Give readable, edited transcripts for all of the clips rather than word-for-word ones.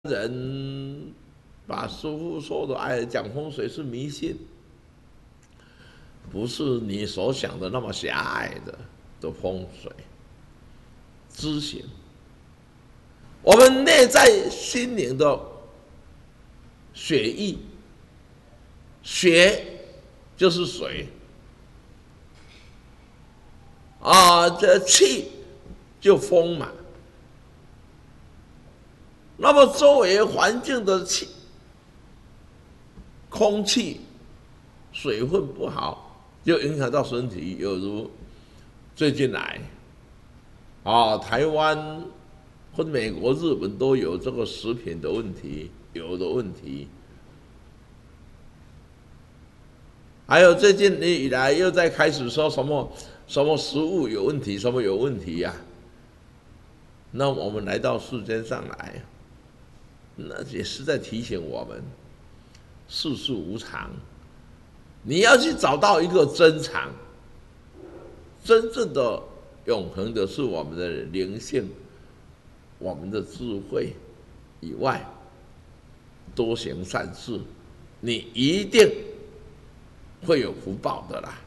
人把师傅说的讲风水是迷信，不是你所想的那么狭隘的风水知行。我们内在心灵的血液，血就是水这气就风嘛。那么周围环境的气、空气、水分不好，就影响到身体。有如最近来台湾或美国、日本都有这个食品的问题，有的问题。还有最近以来又在开始说什么食物有问题，什么有问题呀？那我们来到世间上来，那也是在提醒我们，世事无常，你要去找到一个真常，真正的永恒的是我们的灵性，我们的智慧以外，多行善事，你一定会有福报的啦。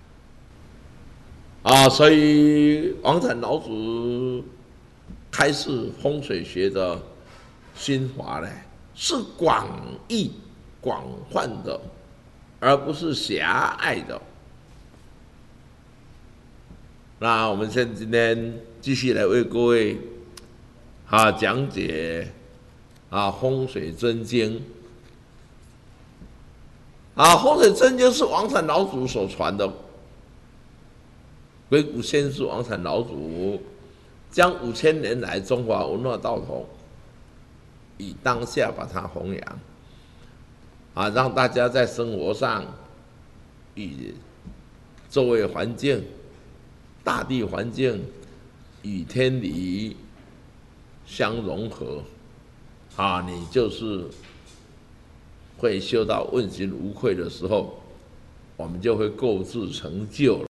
所以王禅老祖开示风水学的心法呢，是广义、广泛的，而不是狭隘的。那我们今天继续来为各位讲解风水真经。风水真经是王禅老祖所传的，鬼谷先师王禅老祖将5000年来中华文化道统以当下把它弘扬，让大家在生活上与周围环境、大地环境与天理相融合，你就是会修到问心无愧的时候，我们就会购至成就了。